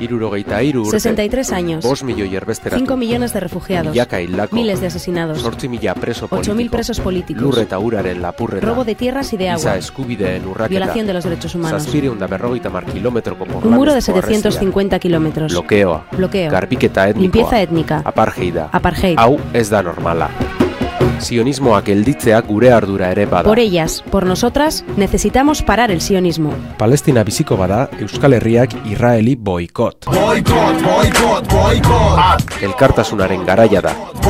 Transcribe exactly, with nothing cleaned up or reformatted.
Hirurogeita hiru urte. sesenta y tres años. Bost milioi erbestera. cinco millones de refugiados. Milaka hildako. Miles de asesinados. Zortzi mila preso ocho mil politiko. presos políticos. Lur eta uraren lapurreta. Robo de tierras y de agua. Giza eskubideen urraketa. Violación de los derechos humanos. Zazpireun da berrogeita hamar kilometroko Un muro de porralezko setecientos cincuenta kilómetros. Blokeoa. Bloqueo. Garbiketa etnikoa. Limpieza étnica. Apartheida. Apartheid. Hau ez da normala. Sionismoak gelditzeak gure ardura ere bada. Por ellas, por nosotras, necesitamos parar el sionismo. Palestina biziko bada, Euskal Herriak Israeli boikot. Boikot, boikot, boikot. Elkartasunaren garaia da.